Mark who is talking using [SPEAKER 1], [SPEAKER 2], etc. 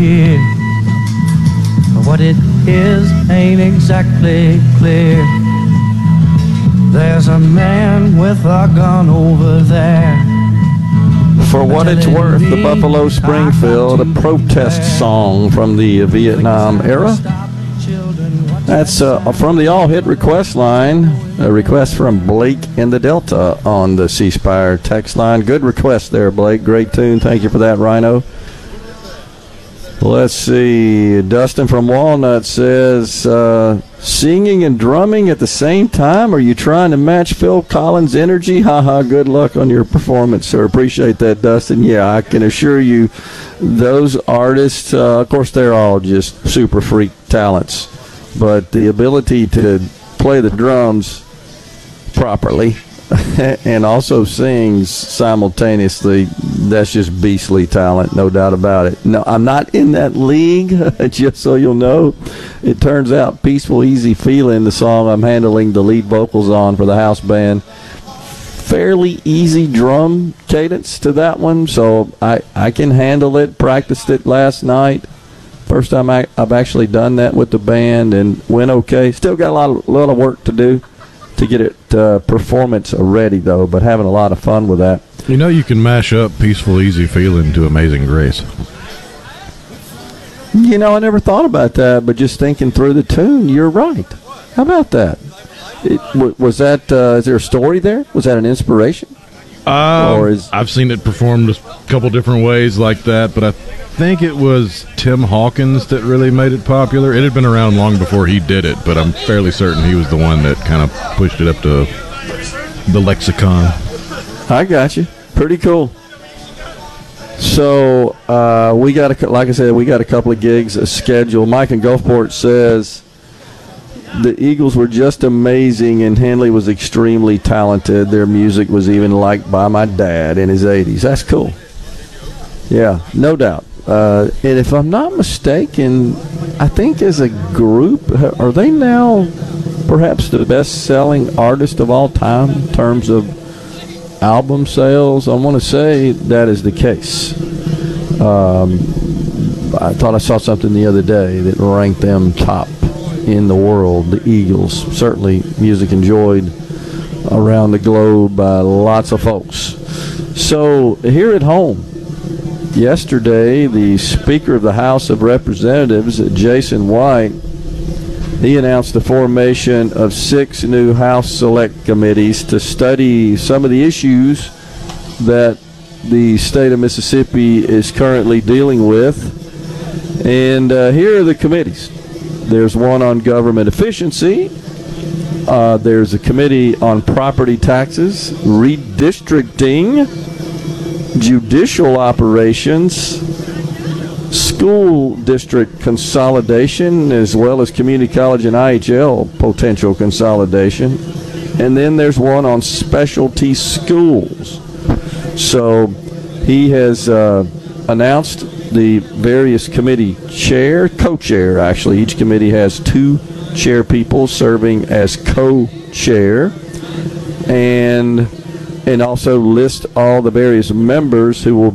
[SPEAKER 1] here. What it is ain't exactly clear. There's a man with a gun over there.
[SPEAKER 2] For what it's worth, the Buffalo Springfield, a protest song from the Vietnam era. That's from the All Hit request line, a request from Blake in the Delta on the C Spire text line. Good request there, Blake. Great tune. Thank you for that, Rhino. Let's see. Dustin from Walnut says, singing and drumming at the same time? Are you trying to match Phil Collins' energy? Haha, good luck on your performance, sir. Appreciate that, Dustin. Yeah, I can assure you those artists, of course, they're all just super freak talents. But the ability to play the drums properly and also sings simultaneously, that's just beastly talent, no doubt about it. No, I'm not in that league, just so you'll know. It turns out Peaceful Easy Feeling, the song I'm handling the lead vocals on for the house band, fairly easy drum cadence to that one, so I can handle it. Practiced it last night. First time I've actually done that with the band and went okay. Still got a lot of work to do to get it performance ready, though, but having a lot of fun with that.
[SPEAKER 3] You know, you can mash up Peaceful Easy Feeling to Amazing Grace.
[SPEAKER 2] You know, I never thought about that, but just thinking through the tune, you're right. How about that? Was that, is there a story there? Was that an inspiration?
[SPEAKER 3] I've seen it performed a couple different ways like that, but I think it was Tim Hawkins that really made it popular. It had been around long before he did it, but I'm fairly certain he was the one that kind of pushed it up to the lexicon.
[SPEAKER 2] I got you. Pretty cool. So we got like I said, we got a couple of gigs scheduled. Mike in Gulfport says the Eagles were just amazing, and Henley was extremely talented. Their music was even liked by my dad in his 80s. That's cool. Yeah, no doubt. And if I'm not mistaken, I think as a group, are they now perhaps the best-selling artist of all time in terms of album sales? I want to say that is the case. I thought I saw something the other day that ranked them top in the world, the Eagles. Certainly music enjoyed around the globe by lots of folks. So here at home, yesterday, the Speaker of the House of Representatives, Jason White, he announced the formation of 6 new House Select Committees to study some of the issues that the state of Mississippi is currently dealing with. And here are the committees. There's one on government efficiency. There's a committee on property taxes, redistricting, judicial operations, school district consolidation, as well as community college and IHL potential consolidation. And then there's one on specialty schools. So he has announced the various committee co-chair, actually. Each committee has 2 chair people serving as co-chair, and also list all the various members who will